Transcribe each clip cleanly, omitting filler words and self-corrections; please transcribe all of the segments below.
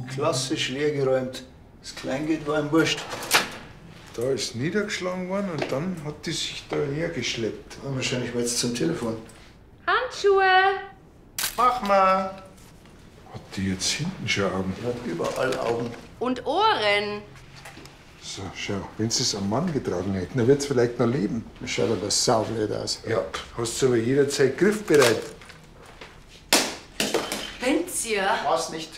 Klassisch leergeräumt. Das Kleingeld war ihm wurscht. Da ist niedergeschlagen worden und dann hat die sich da hergeschleppt. Ja, wahrscheinlich war jetzt zum Telefon. Handschuhe! Mach mal! Hat die jetzt hinten schon Augen? Die hat überall Augen. Und Ohren. So, schau, wenn sie es am Mann getragen hätten, dann wird es vielleicht noch leben. Das schaut aber saublöd aus. Ja, hast du aber jederzeit griffbereit. Bin's ihr? Was nicht?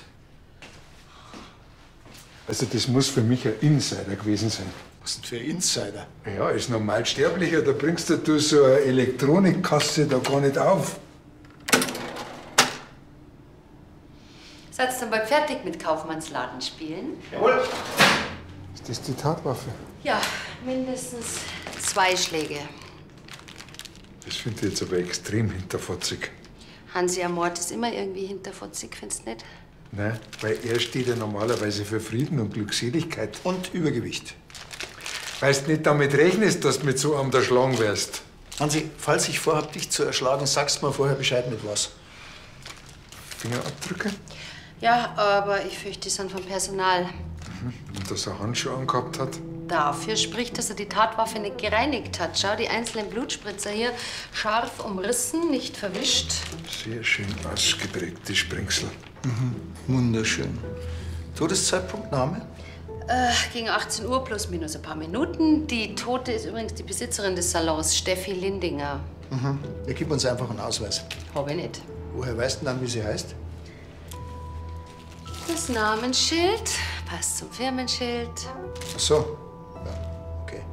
Also das muss für mich ein Insider gewesen sein. Was denn für ein Insider? Ja, als Normalsterblicher, da bringst du so eine Elektronikkasse da gar nicht auf. Seid ihr dann bald fertig mit Kaufmannsladen spielen? Jawohl. Ist das die Tatwaffe? Ja, mindestens 2 Schläge. Das finde ich jetzt aber extrem hinterfotzig. Hansi am Mord ist immer irgendwie hinterfotzig, findest du nicht? Nein, weil er steht ja normalerweise für Frieden und Glückseligkeit. Und Übergewicht. Weil du nicht damit rechnest, dass du mit so einem da schlagen wirst. Hansi, falls ich vorhab, dich zu erschlagen, sagst mir vorher Bescheid mit was. Fingerabdrücke? Ja, aber ich fürchte, die sind vom Personal. Und dass er Handschuhe angehabt hat? Dafür spricht, dass er die Tatwaffe nicht gereinigt hat. Schau, die einzelnen Blutspritzer hier scharf umrissen, nicht verwischt. Sehr schön ausgeprägte Sprengsel. Wunderschön. Todeszeitpunkt, Name? Gegen 18 Uhr plus minus ein paar Minuten. Die Tote ist übrigens die Besitzerin des Salons, Steffi Lindinger. Ja, gib uns einfach einen Ausweis. Hab ich nicht. Woher weißt du dann, wie sie heißt? Das Namensschild passt zum Firmenschild. Ach so. Ja, okay.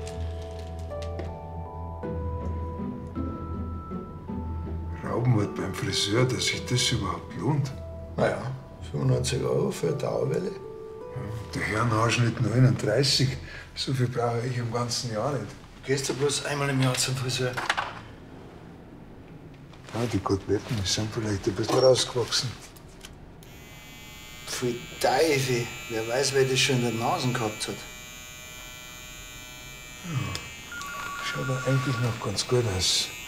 Raubmord beim Friseur, dass sich das überhaupt lohnt. Naja, 95 € für eine Dauerwelle. Der Herrenhaarschnitt 39. So viel brauche ich im ganzen Jahr nicht. Gehst du bloß einmal im Jahr zum Friseur? Ah, die Koteletten die sind vielleicht ein bisschen rausgewachsen. Pfui Teufel, wer weiß, wer das schon in der Nase gehabt hat. Schaut doch eigentlich noch ganz gut aus.